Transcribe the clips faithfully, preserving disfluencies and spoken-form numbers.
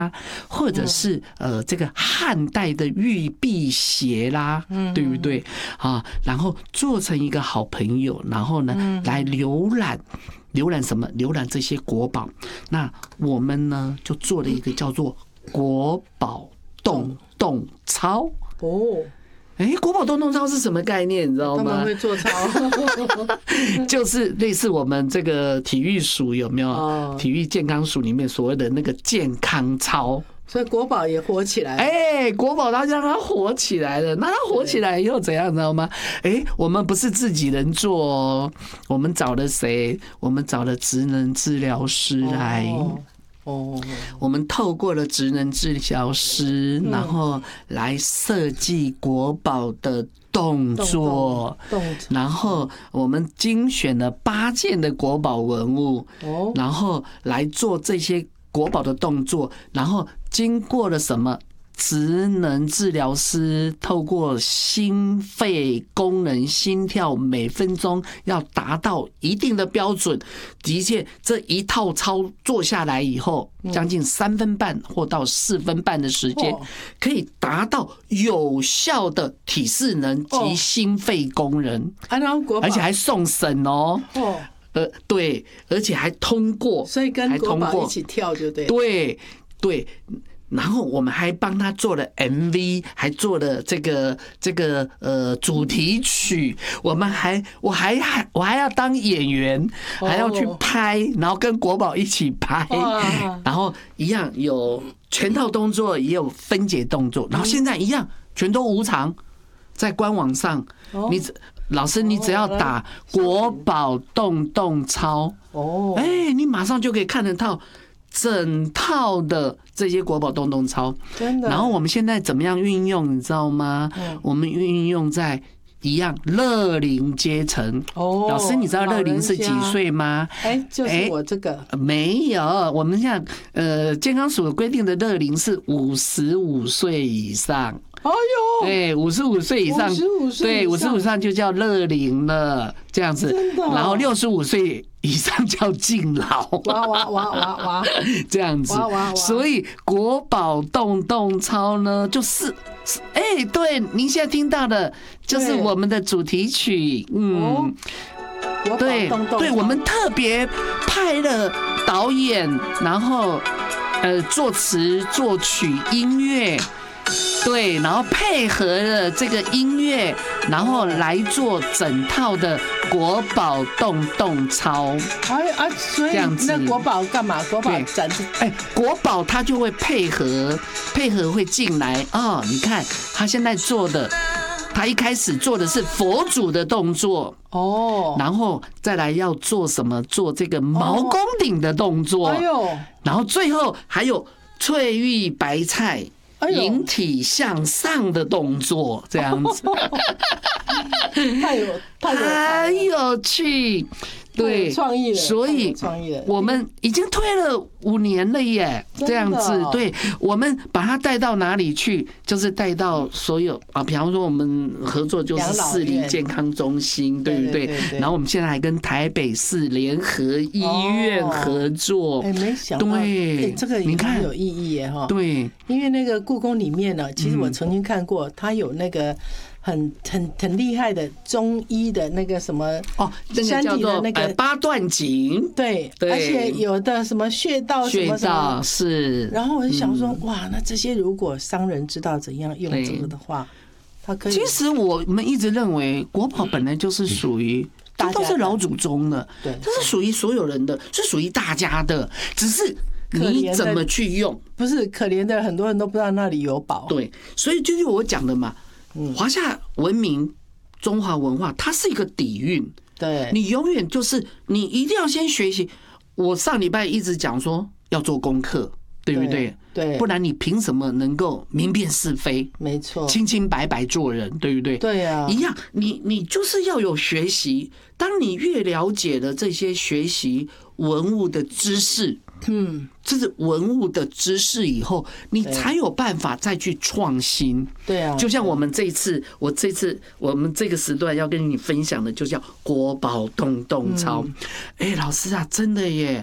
或者是呃这个汉代的玉辟邪啦，对不对啊？然后做成一个好朋友，然后呢来浏览浏览什么？浏览这些国宝。那我们呢就做了一个叫做国宝洞洞操哦。 哎，国宝洞洞操是什么概念？你知道吗？ 他们会做操， 就是类似我们这个体育署有没有？体育健康署里面所谓的那个健康操。 所以国宝也火起来了。 哎，国宝它让它火起来了。那它火起来以后怎样，知道吗？哎，我们不是自己人做哦，我们找了谁？我们找了职能治疗师来。哦，我们透过了职能治疗师，然后来设计国宝的动作，然后我们精选了八件的国宝文物，然后来做这些国宝的动作，然后经过了什么？职能治疗师透过心肺功能、心跳每分钟要达到一定的标准，的确这一套操做下来以后，将近三分半或到四分半的时间，可以达到有效的体适能及心肺功能，而且还送审哦。呃，对，而且还通过， 所以跟国宝一起跳就对。 对对。然后我们还帮他做了 M V， 还做了这个这个呃主题曲。我们还我还还我还要当演员，还要去拍，然后跟国宝一起拍，然后一样有全套动作，也有分解动作。然后现在一样全都无偿，在官网上，你老师你只要打国宝洞洞操，哦，哎，你马上就可以看得到。整套的这些国宝洞洞操， 真的。 然后我们现在怎么样运用，你知道吗？嗯、我们运用在一样乐龄阶层。哦，老师，你知道乐龄是几岁吗？ 哎，就是我这个、 欸、没有，我们像呃健康署规定的乐龄是五十五岁以上。 哎呦， 对，五十五岁以上，对，五十五上就叫乐龄了，这样子。然后六十五岁以上叫敬老。 哇哇哇哇哇， 这样子。所以国宝洞洞操呢，就是哎、欸，对，您现在听到的就是我们的主题曲，嗯。对对，我们特别派了导演，然后呃作词、作曲、音乐。对，然后配合了这个音乐，然后来做整套的国宝洞洞操。 哎啊，所以那国宝干嘛？国宝展示， 哎，国宝他就会配合，配合会进来哦。你看他现在做的，他一开始做的是佛祖的动作哦，然后再来要做什么？做这个毛公鼎的动作。哎呦，然后最后还有翠玉白菜。引体向上的动作，这样子， 太有太有趣，对， 创意了， 所以我们已经推了五年了耶，这样子，对，我们把它带到哪里去？就是带到所有啊，比方说我们合作就是市立健康中心，对不对？然后我们现在还跟台北市联合医院合作， 哎，没想到，对，这个你看有意义耶哈， 对， 因为那个故宫里面呢，其实我曾经看过，它有那个。很很很厉害的中医的那个什么哦， 山体的那个八段锦， 对，而且有的什么穴道什么什么是。 然后我就想说，哇，那这些如果商人知道怎样用这个的话，他可以。 其实我们一直认为国宝本来就是属于。这都是老祖宗的，对，这是属于所有人的，是属于大家的，只是你怎么去用。 不是可怜的，很多人都不知道那里有宝。 对，所以就是我讲的嘛。华夏文明、中华文化，它是一个底蕴。 对， 你永远就是你一定要先学习。我上礼拜一直讲说要做功课，对不对？ 对， 不然你凭什么能够明辨是非？ 没错， 清清白白做人，对不对？ 对呀， 一样，你你就是要有学习。当你越了解了这些学习文物的知识，嗯，这是文物的知识以后，你才有办法再去创新。 对啊， 就像我们这一次，我这次我们这个时段要跟你分享的，就叫国宝洞洞操。哎，老师啊，真的耶！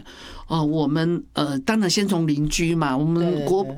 哦，我们呃，当然先从邻居嘛，我们国